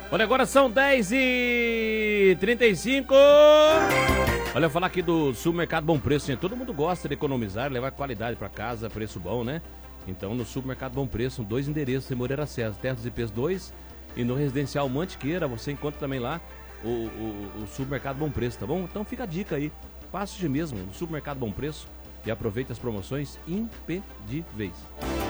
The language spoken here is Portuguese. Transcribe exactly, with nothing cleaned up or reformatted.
Olha, agora são dez e trinta e cinco. Olha, eu falar aqui do Supermercado Bom Preço, hein? Todo mundo gosta de economizar, levar qualidade para casa, preço bom, né? Então, no Supermercado Bom Preço, são dois endereços em Moreira César, Terra dos Ipês dois, e no Residencial Mantiqueira, você encontra também lá o, o, o Supermercado Bom Preço, tá bom? Então fica a dica aí, passe hoje mesmo no Supermercado Bom Preço e aproveite as promoções imperdíveis.